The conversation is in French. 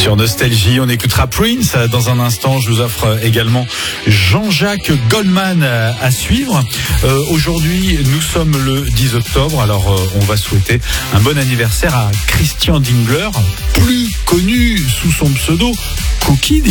Sur Nostalgie, on écoutera Prince. Dans un instant, je vous offre également Jean-Jacques Goldman à suivre. Aujourd'hui, nous sommes le 10 octobre. Alors, on va souhaiter un bon anniversaire à Christian Dingler, plus connu sous son pseudo Cookie